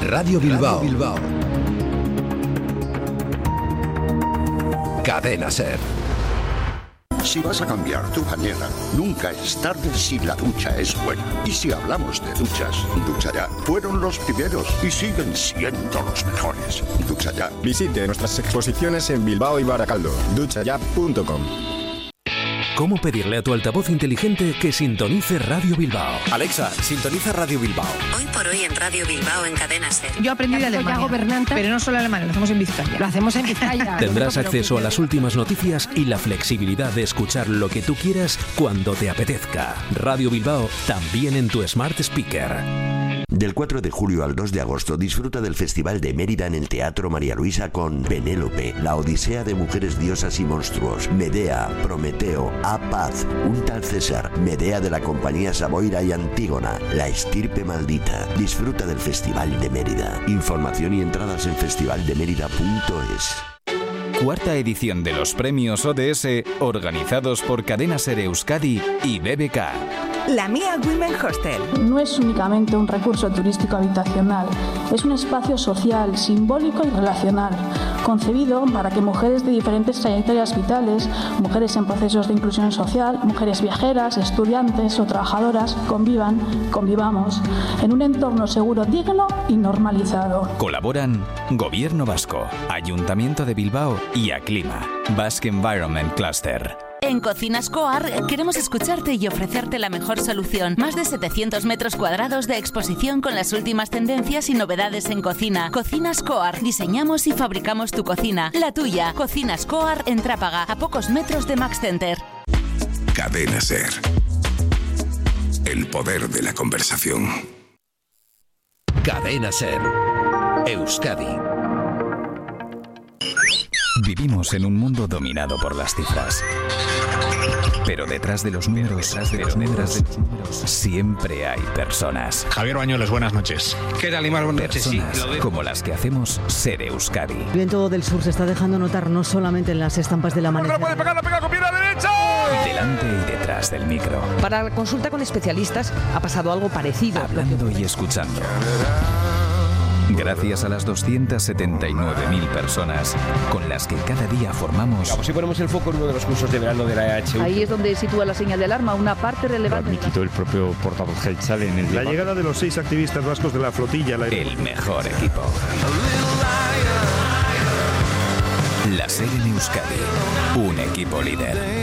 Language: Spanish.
Radio Bilbao. Cadena SER. Si vas a cambiar tu bañera, nunca es tarde si la ducha es buena. Y si hablamos de duchas, Ducha Ya fueron los primeros y siguen siendo los mejores. Ducha Ya. Visite nuestras exposiciones en Bilbao y Baracaldo. duchaya.com. ¿Cómo pedirle a tu altavoz inteligente que sintonice Radio Bilbao? Alexa, sintoniza Radio Bilbao. Hoy por hoy en Radio Bilbao en Cadena SER. Yo aprendí de Alemania, pero no solo alemán, lo hacemos en Vizcaya. Lo hacemos en Vizcaya. Tendrás acceso a las últimas noticias y la flexibilidad de escuchar lo que tú quieras cuando te apetezca. Radio Bilbao, también en tu Smart Speaker. Del 4 de julio al 2 de agosto disfruta del Festival de Mérida en el Teatro María Luisa con Penélope, la odisea de mujeres diosas y monstruos, Medea, Prometeo, Apaz, un tal César, Medea de la compañía Saboira y Antígona, la estirpe maldita. Disfruta del Festival de Mérida. Información y entradas en festivaldemerida.es. Cuarta edición de los premios ODS organizados por Cadena SER Euskadi y BBK. La Mía Women Hostel. No es únicamente un recurso turístico habitacional, es un espacio social, simbólico y relacional, concebido para que mujeres de diferentes trayectorias vitales, mujeres en procesos de inclusión social, mujeres viajeras, estudiantes o trabajadoras convivamos en un entorno seguro, digno y normalizado. Colaboran Gobierno Vasco, Ayuntamiento de Bilbao y Aclima, Basque Environment Cluster. En Cocinas Coar queremos escucharte y ofrecerte la mejor solución. Más de 700 metros cuadrados de exposición con las últimas tendencias y novedades en cocina. Cocinas Coar. Diseñamos y fabricamos tu cocina. La tuya. Cocinas Coar en Trápaga, a pocos metros de Max Center. Cadena SER. El poder de la conversación. Cadena SER. Euskadi. Vivimos en un mundo dominado por las cifras. Pero detrás de los números, siempre hay personas. Javier Bañuelos, buenas noches. ¿Qué tal, Imar? Buenas noches. Personas como las que hacemos SER Euskadi. El viento del sur se está dejando notar no solamente en las estampas del amanecer. ¡No puede pegar, la pega con pierna derecha! Delante y detrás del micro. Para la consulta con especialistas ha pasado algo parecido. Hablando y escuchando. Gracias a las 279.000 personas con las que cada día formamos. Si ponemos el foco en uno de los cursos de verano de la EHU. Ahí es donde sitúa la señal de alarma, una parte relevante. Lo admitió el propio portavoz Geltzal en el... La llegada de los 6 activistas vascos de la flotilla. El mejor equipo. La SER en Euskadi. Un equipo líder.